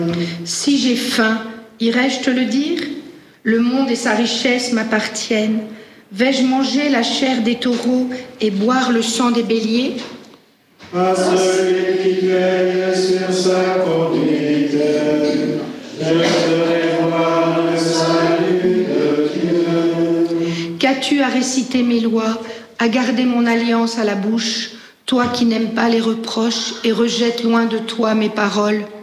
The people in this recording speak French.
Si j'ai faim, irai-je te le dire? Le monde et sa richesse m'appartiennent. Vais-je manger la chair des taureaux et boire le sang des béliers? À celui qui veille sur sa conduite, je ferai voir le salut de Dieu. Qu'as-tu à réciter mes lois, à garder mon alliance à la bouche, toi qui n'aimes pas les reproches et rejettes loin de toi mes paroles?